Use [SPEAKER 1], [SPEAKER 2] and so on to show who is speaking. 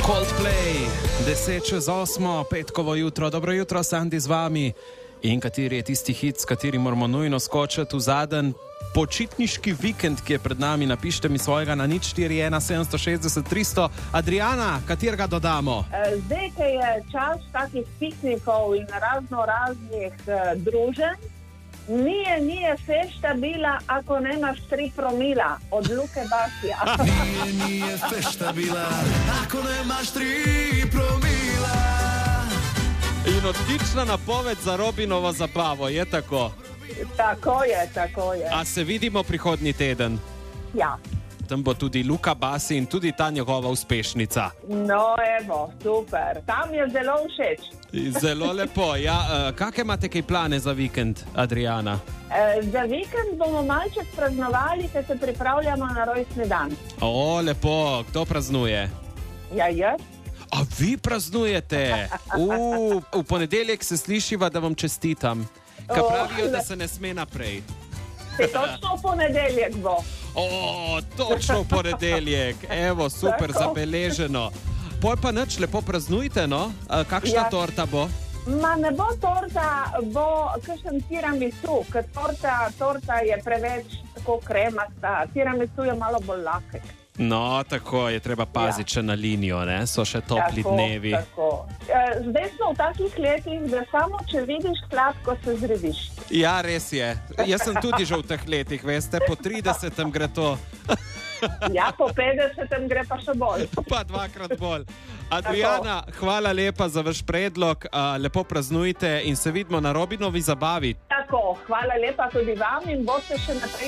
[SPEAKER 1] Coldplay, 7:10, petkovo jutro. Dobro jutro, Sandi z vami. In kateri je tisti hit, s katerim moramo nujno skočiti v zadnji počitniški vikend, ki je pred nami? Napišite mi svojega na 041 760 300. Adriana, katerega dodamo?
[SPEAKER 2] Zdaj, ko je čas takih piknikov in raznih druženj, nije fešta bila, ako nemaš 3 promila od Luke Basija.
[SPEAKER 3] Nije fešta bila, ako nemaš 3 promila.
[SPEAKER 1] In odlična napoved za Robinovo zabavo, je tako?
[SPEAKER 2] Tako je.
[SPEAKER 1] A se vidimo prihodnji teden?
[SPEAKER 2] Ja.
[SPEAKER 1] Tam bo tudi Luka Basi in tudi ta njegova uspešnica.
[SPEAKER 2] No, evo, super. Tam je zelo všeč.
[SPEAKER 1] Zelo lepo. Ja, kakšne imate kaj plane za vikend, Adriana?
[SPEAKER 2] Za vikend bomo malček praznovali, ker se pripravljamo na rojstni dan.
[SPEAKER 1] O, lepo. Kdo praznuje?
[SPEAKER 2] Ja, jaz.
[SPEAKER 1] A vi praznujete? V ponedeljek se slišiva, da vam čestitam. Kaj pravijo, da se ne sme naprej?
[SPEAKER 2] Točno v ponedeljek bo.
[SPEAKER 1] O, točno v ponedeljek. Evo, super,
[SPEAKER 2] Tako.
[SPEAKER 1] zabeleženo. Poj pa nič, lepo praznujte, no? Kakšna torta bo?
[SPEAKER 2] Ma ne bo torta, bo kakšen tiramisu, ker torta je preveč tako kremasta. Tiramisu je malo bolj lahek.
[SPEAKER 1] No, tako je, treba paziti še na linijo, ne? So še topli dnevi.
[SPEAKER 2] Tako. Zdaj smo v takih letih, da samo če vidiš sladko, se zrediš.
[SPEAKER 1] Ja, res je. Jaz sem tudi že v teh letih, veste, po 30 gre to.
[SPEAKER 2] Ja, po 50 gre pa še bolj.
[SPEAKER 1] Pa 2-krat bolj. Adriana, hvala lepa za vaš predlog, lepo praznujte in se vidimo na Robinovi zabavi.
[SPEAKER 2] Tako, hvala lepa tudi vam in boste še naprej